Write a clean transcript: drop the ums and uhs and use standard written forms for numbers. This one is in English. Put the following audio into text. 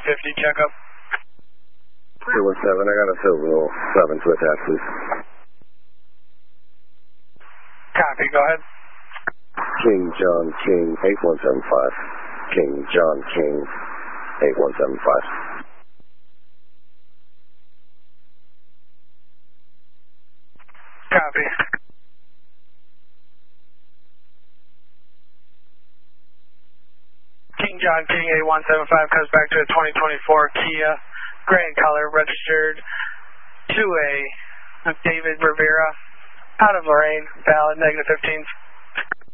50 checkup. 217, I got a Silverado 7 to attach, please. Copy, go ahead. King John King 8175. King John King 8175. Copy. King John King 8175 comes back to a 2024 Kia, gray in color, registered to a David Rivera, out of Lorraine, valid, -15.